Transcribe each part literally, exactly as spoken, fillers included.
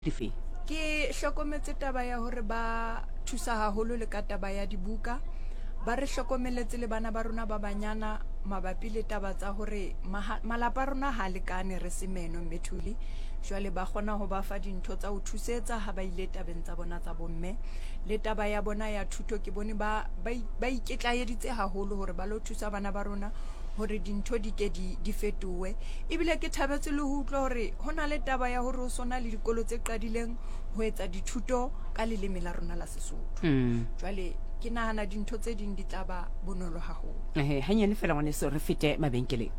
dife ke hlokometse taba ya hore ba thusa haholo le ka taba ya dibuka ba re hlokomeletse le bana ba rona ba banyana mabapi le taba tsa hore malapa rona ha lekane re semeno Methuli jwale ba kgona ho ba fa dintho tsa ho thusetsa ha ba ile tabeng tsa bona tsa bomme le taba ya bona ya thuto ke bone ba ba iketlaeditse haholo hore ba lo thusa bana ba rona hore dintho di ke di di fetowe ebile ke thabetse le ho utlwa hore hona le taba ya hore o sona le dikolo tse qadileng ho etsa dithuto ka leleme la rona la Sesotho jwale ke nahana dintho tse ding di tla ba bonolo haholo ehe hanyane fela ngwane so re fete mabenkeleng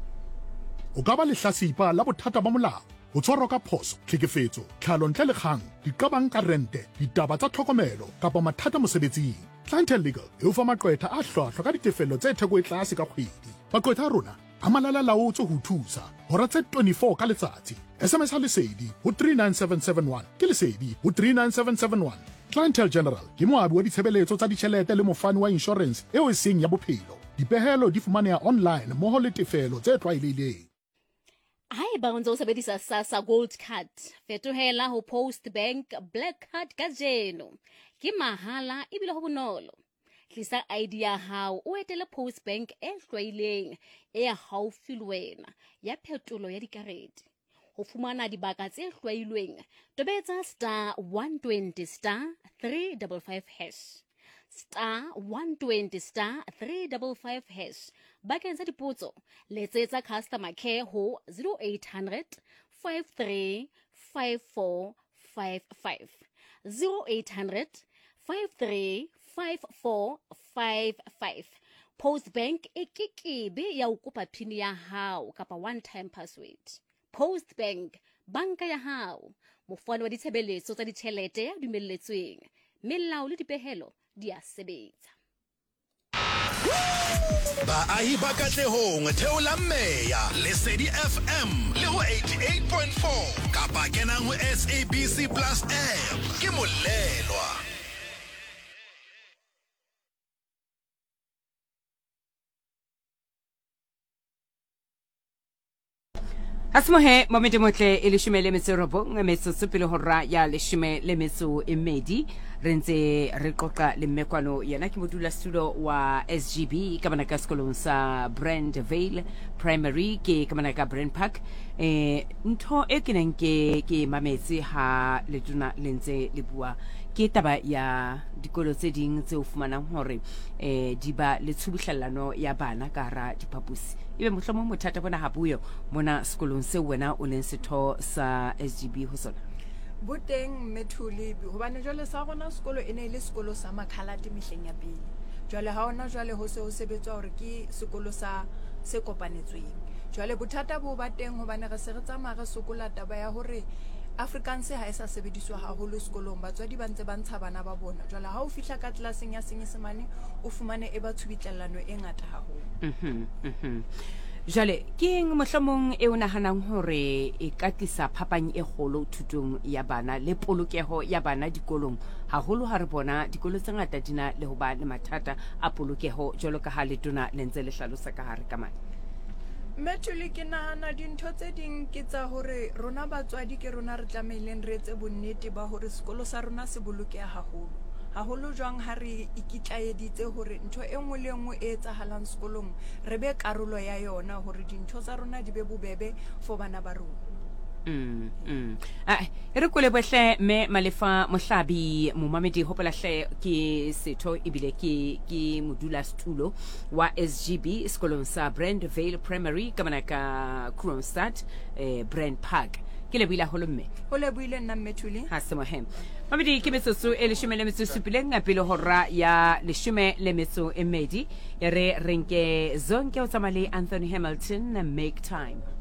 o ka ba le hlasipa la bothata ba molao o tshwarwa ka phoso tlhekefetso tlhalo ntle le kgang diqabang ka rente ditaba tsa tlhokomelo kapa mathata mosebetsing Clientele Legal e o fa maqwetha a hlwahlwa ka ditefello tse theko e tlase ka kgwedi maqwetha a rona a malala laotse ho thusa hora tse twenty-four ka letsatsi S M S ha lesedi ho three nine seven seven one ke lesedi ho three nine seven seven one Clientele General ke moabi wa ditshebeletso tsa ditjhelete le mofani wa insurance eo e seng ya bophelo dipehelo di fumaneha online moho le tefelo tse tlwaelehileng. Haeba o ntse o sebedisa SASSA Gold Card, fetohela ho Post Bank Black Card kajeno. Ke mahala ebile ho bonolo. Tlisa I D ya hao o etele Post Bank e hlwaileng e haufi le wena ya phetolo ya dikarete. Ho fumana dibaka tse hlwailweng, tobetsa star one twenty star three five five hash. Star one twenty star three five five hash. Bakeng sa dipotso, letsetsa customer care ho zero eight hundred five three five four five five. zero eight hundred five three five four five five. Post Bank e kekebe ya o kopa pin ya hao kapa one time password. Post Bank, banka ya hao, mofani wa ditshebeletso tsa ditjhelete ya dumelletsweng. Melao le dipehelo di a sebetsa. Baahi ba Katlehong theola mmeya Lesedi F M le ho eighty-eight point four kapa kenang ho S A B C Plus app ke molelwa. Asmohe momete motle e leshome le metso robong metso sepele hora ya leshome le metso e medi rentse re qoqa le mmekwano yana ke modula studio wa S G B ka bana ka sekolong sa Brandvale Primary ke ka bana ka Brand Park eh ntho e ke neng ke ke mametse ha le tuna lentse le bua ke taba ya dikolo tse ding tse o fumanang hore eh di ba le tshubuhlellano ya bana ka ra diphapusi ibe mohlomong mothata bona ha buyo mona sekolong se wena o leng setho sa S G B ho sona boteng Methuli hobane jwale sa rona sekolo e ne le sekolo sa makhalate mehleng ya pele jwale ha ona jwale ho se ho sebetswa hore ke sekolo sa se kopanetsweng jwale bothata bo ba teng hobane re se re tsamaya re sokola taba ya hore Afrikaans ha isa sebediswa haholo sekolong batswadi ba ntse ba ntsha bana ba bona jwale ha o fihla ka tlelaseng ya senyesemane o fumane e ba tshubitellano e ngata haholo mhm mhm jale ke eng mohlomong e o nahanang hore e ka tlisa phapang e kgolo thutong ya bana le polokeho ya bana dikolong haholo ha re bona dikolo tse ngata dina le ho ba le mathata a polokeho jalo ka ha le tona lentse le hlalosa ka hare ka mane Methuli ke nahana dintho tse ding ke tsa hore rona batswadi ke rona re tlameileng re etse bonnete ba hore sekolo sa rona se bolokeha haholo haholo jwang ha re ikitlaeditse hore ntho e nngwe le nngwe e etsahalang sekolong re be karolo ya yona hore dintho tsa rona di be bobebe for bana ba rona mm mm ah re kole bohle me malefa mohlabi momamedi hopola hle ke setho ibile ke ke modula stulo wa S G B sekolong sa Brandvale Primary ka bana ka Kroonstad eh Brand Park ke le buila holomme ho le buile nna Methuli ha se mohem mamedi ke metso e leshome le metso supileng a pele hora ya leshome le metso e medi re renke zonke o tsamale Anthony Hamilton Make Time.